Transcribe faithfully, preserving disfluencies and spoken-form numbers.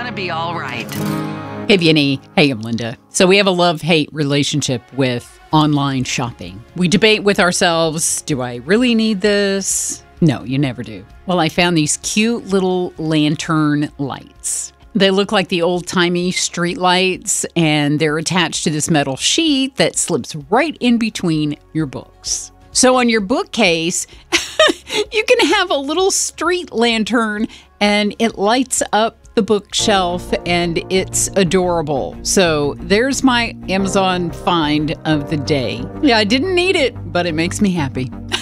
gonna be all right. Hey, V and E. Hey, I'm Linda. So we have a love-hate relationship with online shopping. We debate with ourselves, do I really need this? No, you never do. Well, I found these cute little lantern lights. They look like the old-timey street lights, and they're attached to this metal sheet that slips right in between your books. So on your bookcase, you can have a little street lantern, and it lights up the bookshelf, and it's adorable. So there's my Amazon find of the day. Yeah, I didn't need it, but it makes me happy.